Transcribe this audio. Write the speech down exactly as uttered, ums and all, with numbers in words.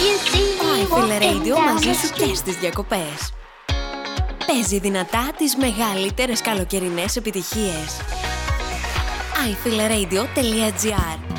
Το iFeel Radio μαζί σου και στις διακοπές. Παίζει δυνατά τις μεγαλύτερες καλοκαιρινές επιτυχίες. άι φιλ ρέιντιο τελεία τζι άρ